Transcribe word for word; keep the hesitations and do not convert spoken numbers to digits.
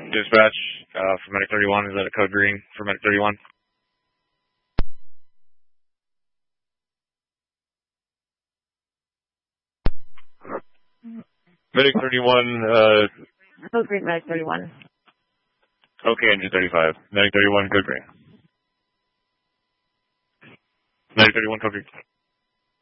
Dispatch, uh, for Medic thirty-one, is that a code green for Medic thirty-one? Medic thirty-one, uh... Code green, Medic thirty-one. Okay, Engine thirty-five. Medic thirty-one, code green. Medic thirty-one, code green.